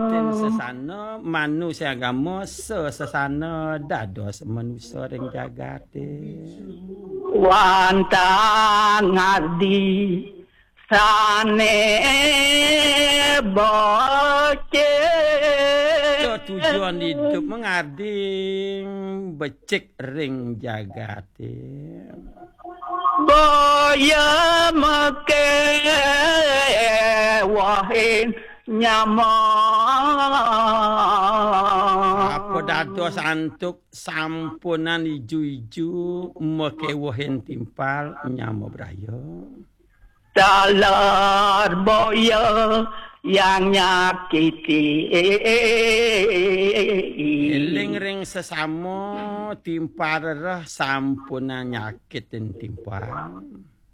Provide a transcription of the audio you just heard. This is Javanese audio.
Nyakitin sesana manusia agama sesana dados manusia ring jagate. Wantang ngadi sane boce. Tujuan hidup mengading becik ring jagate. Boya make wahin nyama. Apa dados antuk sampunan ijo-ijo make wahin timpal nyama braya. Dalar boya yang nyakiti. Eling ring sesamo timpal reh sampunan nyakitin timpal.